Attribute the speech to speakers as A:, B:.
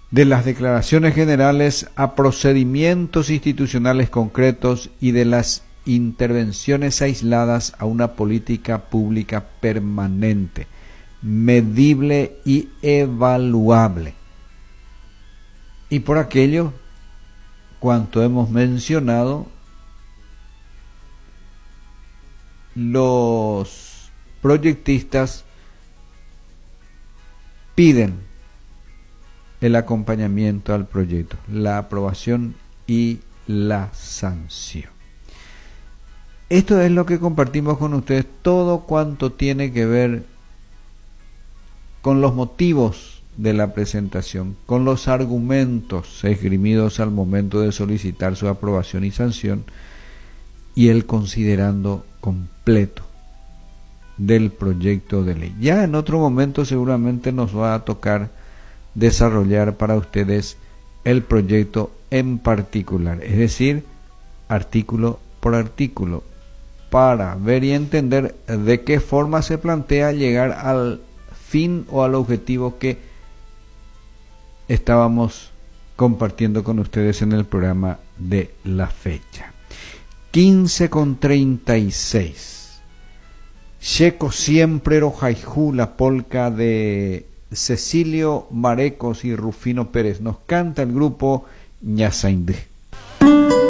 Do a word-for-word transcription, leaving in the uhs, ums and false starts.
A: de las declaraciones generales a procedimientos institucionales concretos y de las intervenciones aisladas a una política pública permanente, medible y evaluable. Y por aquello, cuanto hemos mencionado, los proyectistas piden el acompañamiento al proyecto, la aprobación y la sanción. Esto es lo que compartimos con ustedes, todo cuanto tiene que ver con los motivos de la presentación, con los argumentos esgrimidos al momento de solicitar su aprobación y sanción, y el considerando completo del proyecto de ley. Ya en otro momento seguramente nos va a tocar desarrollar para ustedes el proyecto en particular, es decir, artículo por artículo, para ver y entender de qué forma se plantea llegar al fin o al objetivo que estábamos compartiendo con ustedes en el programa de la fecha. quince con treinta y seis. Checo siempre Rojaijú, la polca de Cecilio Marecos y Rufino Pérez. Nos canta el grupo Ñasaindé.